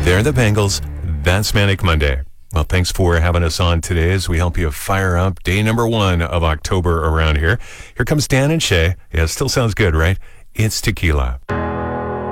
They're the Bengals. That's Manic Monday. Well, thanks for having us on today as we help you fire up day number 1 of October around here. Here comes Dan and Shay. Yeah, it still sounds good, right? It's Tequila.